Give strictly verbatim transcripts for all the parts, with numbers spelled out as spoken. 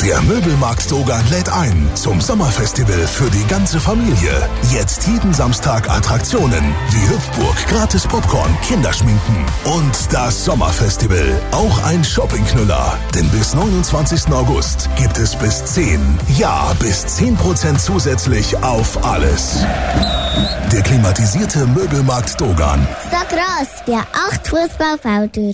Der Möbelmarkt Dogan lädt ein zum Sommerfestival für die ganze Familie. Jetzt jeden Samstag Attraktionen wie Hüpfburg, gratis Popcorn, Kinderschminken und das Sommerfestival. Auch ein Shoppingknüller. Denn bis neunundzwanzigsten August gibt es bis zehn, ja bis zehn Prozent zusätzlich auf alles. Der klimatisierte Möbelmarkt Dogan. So gross wie acht Fußballfelder.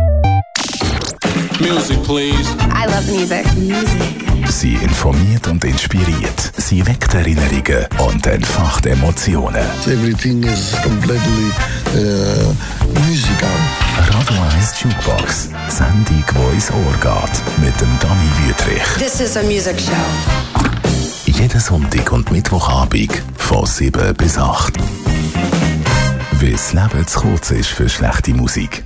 Music, please. I love music. Music. Sie informiert und inspiriert. Sie weckt Erinnerungen und entfacht Emotionen. Everything is completely uh, musical. Radio eins Jukebox. Die Sendung, die ins Ohr geht. Mit dem Dani Wüthrich. This is a music show. Jeden Sonntag und Mittwochabend von sieben bis acht. Weil das Leben zu kurz ist für schlechte Musik.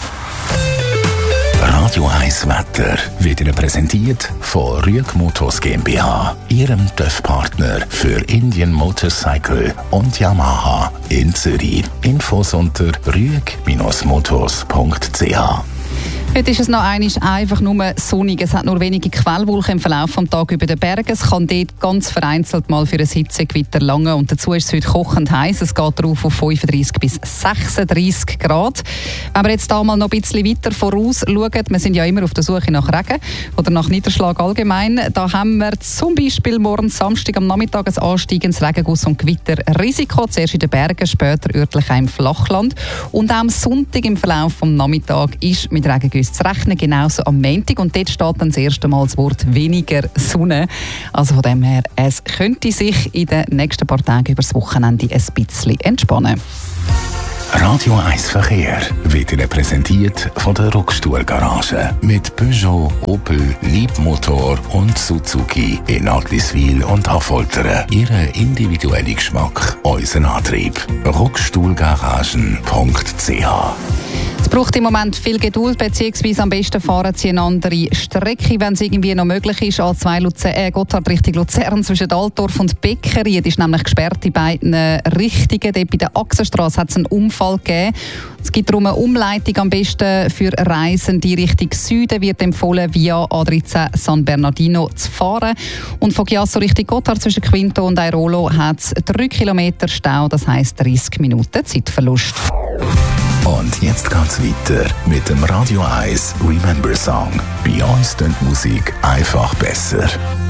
Radio eins Wetter wird Ihnen präsentiert von Rüeg Motors GmbH, Ihrem T Ö F-Partner für Indian Motorcycle und Yamaha in Zürich. Infos unter rüeg Motors punkt c h. Heute ist es noch einmal einfach nur sonnig. Es hat nur wenige Quellwolken im Verlauf des Tages über den Bergen. Es kann dort ganz vereinzelt mal für ein Hitzegewitter langen. Und dazu ist es heute kochend heiß. Es geht darauf auf fünfunddreissig bis sechsunddreissig Grad. Wenn wir jetzt da mal noch ein bisschen weiter voraus schauen, wir sind ja immer auf der Suche nach Regen oder nach Niederschlag allgemein. Da haben wir zum Beispiel morgen Samstag am Nachmittag ein ansteigendes Regenguss- und Gewitterrisiko. Zuerst in den Bergen, später örtlich auch im Flachland. Und auch am Sonntag im Verlauf des Nachmittags ist mit Regengüssen zu rechnen, genauso am Montag. Und dort steht dann das erste Mal das Wort weniger Sonne. Also von dem her, es könnte sich in den nächsten paar Tagen über das Wochenende ein bisschen entspannen. Radio eins Verkehr wird Ihnen präsentiert von der Rockstuhl-Garage. Mit Peugeot, Opel, Leapmotor und Suzuki in Agliswil und Affoltern. Ihren individuellen Geschmack, unseren Antrieb. rockstuhlgaragen punkt c h. Es braucht im Moment viel Geduld, beziehungsweise am besten fahren Sie eine andere Strecke, wenn es irgendwie noch möglich ist. A zwei Luzern, äh, Gotthard Richtung Luzern zwischen Altdorf und Beckeried ist nämlich gesperrt in beiden Richtungen. Dort bei der Achsenstrasse hat es einen Unfall gegeben. Es gibt darum eine Umleitung am besten für Reisende Richtung Süden. Wird empfohlen, via A dreizehn San Bernardino zu fahren. Und von Chiasso Richtung Gotthard zwischen Quinto und Airolo hat es drei Kilometer Stau, das heisst dreißig Minuten Zeitverlust. Und jetzt geht's weiter mit dem Radio eins Remember Song. Bei uns klingt Musik einfach besser.